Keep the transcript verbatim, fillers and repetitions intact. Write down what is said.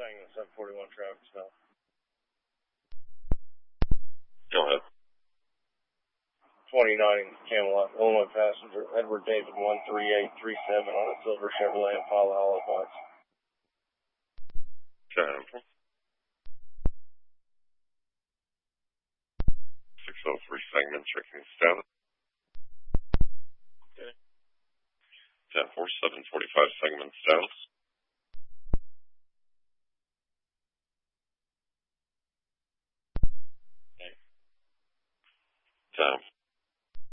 Mustang and seven forty-one traffic stop. Go ahead. twenty-nine Camelot, Illinois passenger, Edward David one three eight three seven on a silver Chevrolet Impala Hollow Box. Okay. six oh three segment, checking status. Okay. ten four seven forty-five segment status.